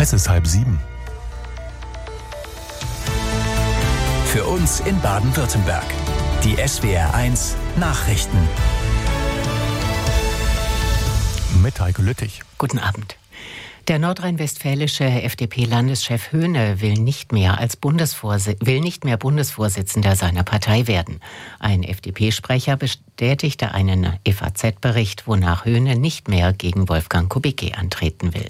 Es ist 6:30. Für uns in Baden-Württemberg. Die SWR1 Nachrichten. Mit Heike Lüttich. Guten Abend. Der nordrhein-westfälische FDP-Landeschef Höhne will nicht mehr Bundesvorsitzender seiner Partei werden. Ein FDP-Sprecher bestätigte einen FAZ-Bericht, wonach Höhne nicht mehr gegen Wolfgang Kubicki antreten will.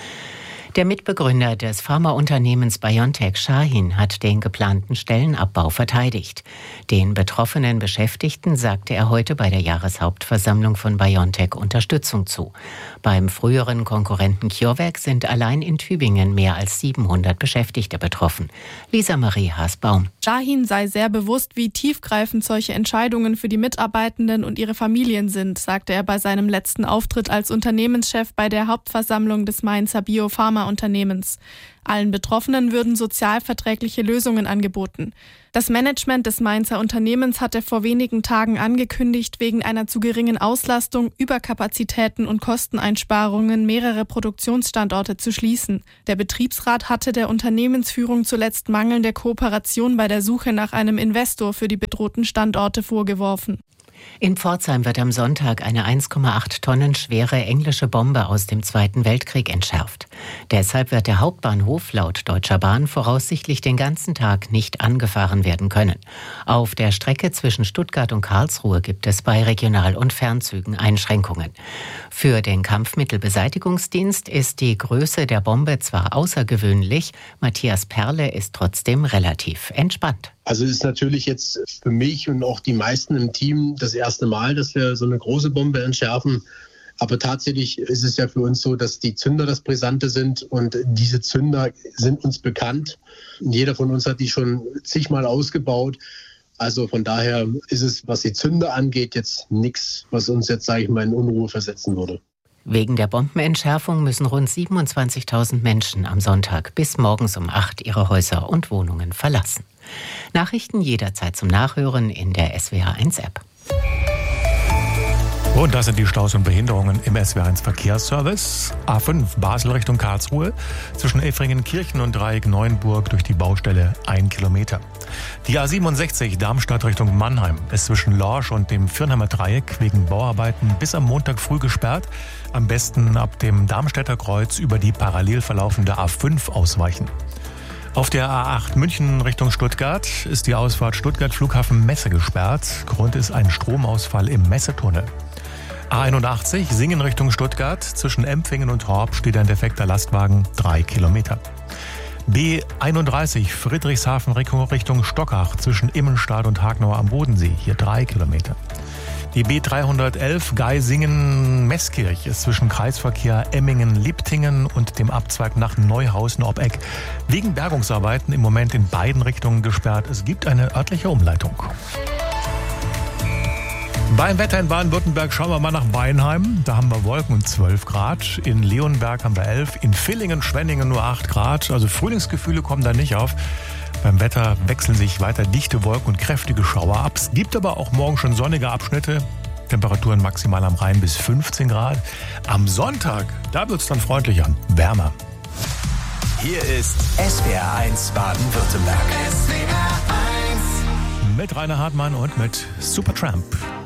Der Mitbegründer des Pharmaunternehmens BioNTech, Şahin, hat den geplanten Stellenabbau verteidigt. Den betroffenen Beschäftigten sagte er heute bei der Jahreshauptversammlung von BioNTech Unterstützung zu. Beim früheren Konkurrenten CureVac sind allein in Tübingen mehr als 700 Beschäftigte betroffen. Lisa Marie Haas-Baum. Şahin sei sehr bewusst, wie tiefgreifend solche Entscheidungen für die Mitarbeitenden und ihre Familien sind, sagte er bei seinem letzten Auftritt als Unternehmenschef bei der Hauptversammlung des Mainzer Bio-Pharmaunternehmens. Allen Betroffenen würden sozialverträgliche Lösungen angeboten. Das Management des Mainzer Unternehmens hatte vor wenigen Tagen angekündigt, wegen einer zu geringen Auslastung, Überkapazitäten und Kosteneinsparungen mehrere Produktionsstandorte zu schließen. Der Betriebsrat hatte der Unternehmensführung zuletzt mangelnde Kooperation bei der Suche nach einem Investor für die bedrohten Standorte vorgeworfen. In Pforzheim wird am Sonntag eine 1,8 Tonnen schwere englische Bombe aus dem Zweiten Weltkrieg entschärft. Deshalb wird der Hauptbahnhof laut Deutscher Bahn voraussichtlich den ganzen Tag nicht angefahren werden können. Auf der Strecke zwischen Stuttgart und Karlsruhe gibt es bei Regional- und Fernzügen Einschränkungen. Für den Kampfmittelbeseitigungsdienst ist die Größe der Bombe zwar außergewöhnlich, Matthias Perle ist trotzdem relativ entspannt. Also es ist natürlich jetzt für mich und auch die meisten im Team das erste Mal, dass wir so eine große Bombe entschärfen. Aber tatsächlich ist es ja für uns so, dass die Zünder das Brisante sind und diese Zünder sind uns bekannt. Jeder von uns hat die schon zigmal ausgebaut. Also von daher ist es, was die Zünder angeht, jetzt nichts, was uns jetzt, sage ich mal, in Unruhe versetzen würde. Wegen der Bombenentschärfung müssen rund 27.000 Menschen am Sonntag bis morgens um 8 ihre Häuser und Wohnungen verlassen. Nachrichten jederzeit zum Nachhören in der SWR1-App. Und das sind die Staus und Behinderungen im SWR1 Verkehrsservice. A5 Basel Richtung Karlsruhe. Zwischen Effringen-Kirchen und Dreieck Neuenburg durch die Baustelle 1 Kilometer. Die A67 Darmstadt Richtung Mannheim ist zwischen Lorsch und dem Viernheimer Dreieck wegen Bauarbeiten bis am Montag früh gesperrt. Am besten ab dem Darmstädter Kreuz über die parallel verlaufende A5 ausweichen. Auf der A8 München Richtung Stuttgart ist die Ausfahrt Stuttgart Flughafen Messe gesperrt. Grund ist ein Stromausfall im Messetunnel. A81 Singen Richtung Stuttgart. Zwischen Empfingen und Horb steht ein defekter Lastwagen 3 Kilometer. B31 Friedrichshafen Richtung Stockach zwischen Immenstadt und Hagnau am Bodensee. Hier 3 Kilometer. Die B311 Geisingen-Meßkirch ist zwischen Kreisverkehr Emmingen-Liptingen und dem Abzweig nach Neuhausen-Obbeck wegen Bergungsarbeiten im Moment in beiden Richtungen gesperrt. Es gibt eine örtliche Umleitung. Beim Wetter in Baden-Württemberg schauen wir mal nach Weinheim. Da haben wir Wolken und 12 Grad. In Leonberg haben wir 11. In Villingen, Schwenningen nur 8 Grad. Also Frühlingsgefühle kommen da nicht auf. Beim Wetter wechseln sich weiter dichte Wolken und kräftige Schauer ab. Es gibt aber auch morgen schon sonnige Abschnitte. Temperaturen maximal am Rhein bis 15 Grad. Am Sonntag, da wird es dann freundlicher, wärmer. Hier ist SWR1 Baden-Württemberg. Mit Rainer Hartmann und mit Supertramp.